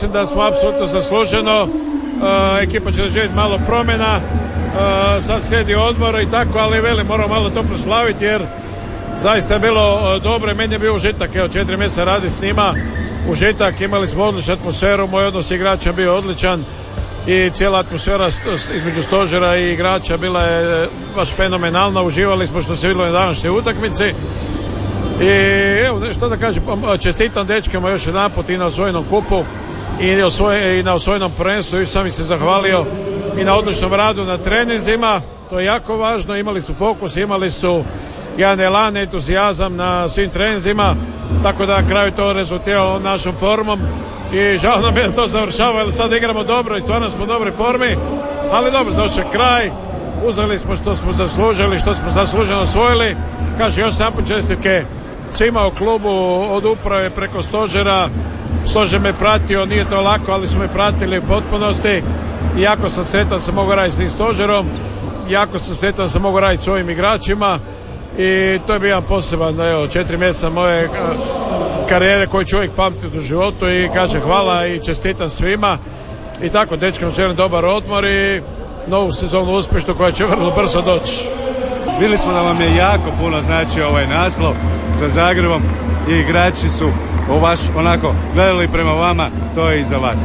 Mislim da smo apsolutno zasluženo, ekipa će doživjeti malo promjena, sad slijedi odmor i tako, ali velim, moramo malo to proslaviti jer zaista je bilo dobro i meni je bio užitak, evo 4 mjeseca radi s njima, užitak, imali smo odličnu atmosferu, moj odnos s igračem bio odličan i cijela atmosfera između stožera i igrača bila je baš fenomenalna, uživali smo što se vidjelo na današnjoj utakmici i evo što da kažem, čestitam dečkama još jedanput i na osvojenom kupu i na osvojenom prvenstvu, još sam im se zahvalio i na odličnom radu na treninzima, to je jako važno, imali su fokus, imali su jedan elan, entuzijazam na svim treninzima, tako da na kraju to rezultiralo našom formom i žao nam je da to završava jer sad igramo dobro i stvarno smo u dobroj formi, ali dobro, došao kraj, uzeli smo što smo zaslužili, što smo zasluženo osvojili, kaže još sam čestitke svima u klubu od uprave preko stožera, stožer me pratio, nije to lako, ali su me pratili u potpunosti i jako sam sretan sam mogu raditi s tim stožerom, jako sam sretan sam mogu raditi s ovim igračima i to je bio jedan poseban, evo, 4 mjeseca moje karijere koju ću uvijek pamtiti u životu i kažem hvala i čestitam svima i tako, dečkama želim dobar odmor i novu sezonu uspješnu koja će vrlo brzo doći. Vidjeli smo da vam je jako puno znači ovaj naslov sa Zagrebom i igrači su onako gledali prema vama, to je i za vas.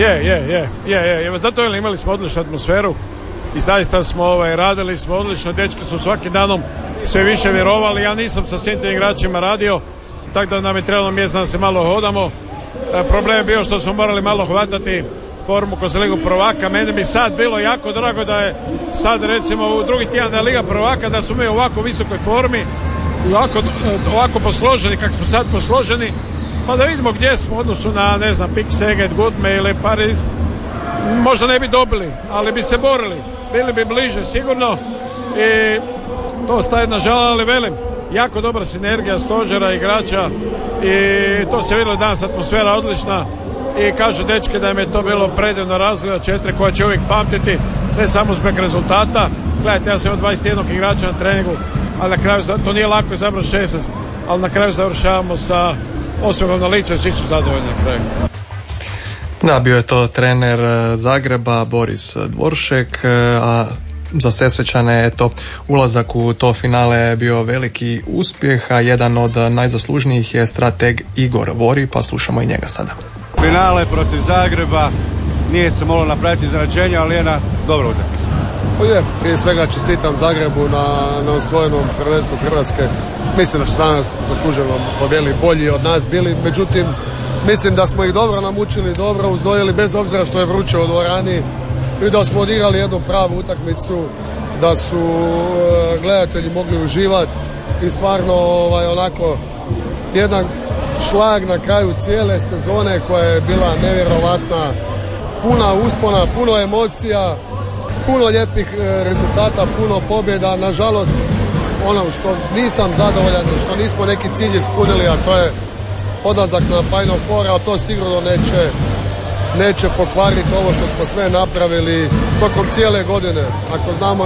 Je. Zato imali smo odličnu atmosferu i zaista smo radili smo odlično, dečki su svakim danom sve više vjerovali, ja nisam sa svim tim igračima radio, tako da nam je trebalo mjesto da se malo hodamo. Problem je bio što smo morali malo hvatati formu kroz Ligu prvaka, meni bi sad bilo jako drago da je sad recimo u drugi tjedan da je Liga prvaka, da su mi u ovako visokoj formi, ovako posloženi kako smo sad posloženi, pa da vidimo gdje smo u odnosu na, ne znam, Pik Seget, Gutme ili Pariz. Možda ne bi dobili, ali bi se borili, bili bi bliže sigurno i to ostaje jedna žala, ali velim, jako dobra sinergija stožera, igrača i to se vidjelo danas, atmosfera odlična i kažu dečke da im je to bilo predivno razlika 4 koja će uvijek pamtiti, ne samo zbog rezultata. Gledajte, ja sam imao 21 igrača na treningu, ali na kraju, to nije lako izabrati 16, ali na kraju završavamo sa osmijehom na licu i svi su zadovoljni na kraju. Da, bio je to trener Zagreba Boris Dvoršek, a za Sesvečane je to ulazak u to finale je bio veliki uspjeh, a jedan od najzaslužnijih je strateg Igor Vori, pa slušamo i njega sada. Finale protiv Zagreba, nije se moglo napraviti iznenađenje, ali je na dobra utakmica. Prije svega čestitam Zagrebu na osvojenom prvenstvu Hrvatske. Mislim da su danas zasluženo pobjeli bolji od nas bili, međutim mislim da smo ih dobro namučili, dobro uzdojili bez obzira što je vruće u dvorani i da smo odigrali jednu pravu utakmicu, da su gledatelji mogli uživati i stvarno onako jedan šlag na kraju cijele sezone koja je bila nevjerovatna, puna uspona, puno emocija, puno lijepih rezultata, puno pobjeda. Nažalost, ono što nisam zadovoljan, što nismo neki cilj ispunili, a to je odlazak na Final Four, a to sigurno neće pokvariti ovo što smo sve napravili tokom cijele godine. Ako znamo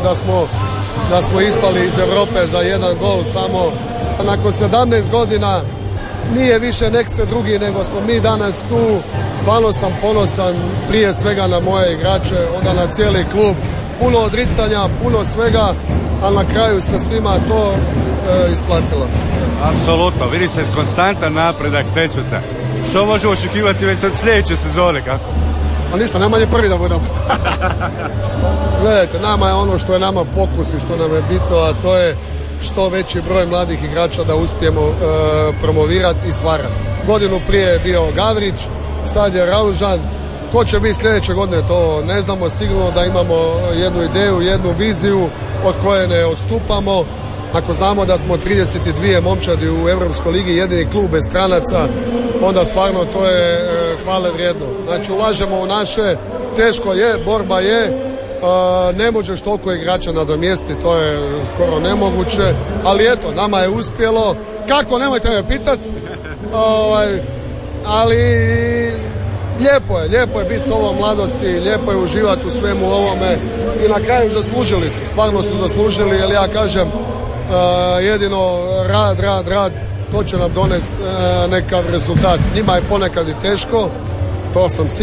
da smo ispali iz Europe za jedan gol samo, nakon 17 godina nije više nek se drugi nego smo mi danas tu. Stvarno sam ponosan prije svega na moje igrače, onda na cijeli klub. Puno odricanja, puno svega, ali na kraju se svima to isplatilo. Apsolutno, vidi se konstantan napredak Sesveta. Što možemo očekivati već od sljedeće sezone, kako? A ništa, najmanje prvi da budemo. Gledajte, nama je ono što je nama fokus i što nam je bitno, a to je što veći broj mladih igrača da uspijemo promovirati i stvarati. Godinu prije je bio Gavrić, sad je Raužan. Ko će biti sljedeće godine, to ne znamo, sigurno da imamo jednu ideju, jednu viziju od koje ne odstupamo. Ako znamo da smo 32 momčadi u Europskoj ligi, jedini klub bez stranaca, onda stvarno to je hvale vrijedno. Znači ulažemo u naše, teško je, borba je, ne možeš toliko igrača nadomjestiti, to je skoro nemoguće, ali eto, nama je uspjelo. Kako, nemojte me pitati, ali lijepo je biti s ovom mladosti, lijepo je uživati u svemu ovome i na kraju zaslužili su, stvarno su zaslužili, jer ja kažem, jedino rad, to će nam donesti nekav rezultat. Njima je ponekad i teško, to sam sigurno.